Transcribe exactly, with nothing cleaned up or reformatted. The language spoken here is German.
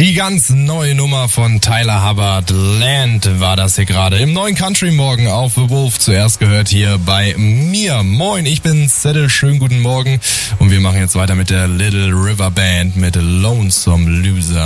Die ganz neue Nummer von Tyler Hubbard, Land, war das hier gerade im neuen Country Morgen auf The Wolf. Zuerst gehört hier bei mir. Moin, ich bin Zettel, schönen guten Morgen. Und wir machen jetzt weiter mit der Little River Band mit Lonesome Loser.